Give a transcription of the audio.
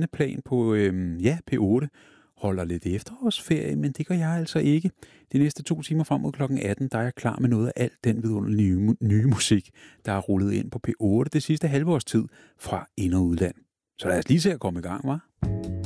plan på P8 holder lidt efterårsferie, men det gør jeg altså ikke. De næste 2 timer frem mod klokken 18, der er jeg klar med noget af alt den vidunderlige nye musik, der er rullet ind på P8 det sidste halve års tid fra ind- og udland. Så lad os lige se at komme i gang, hva'?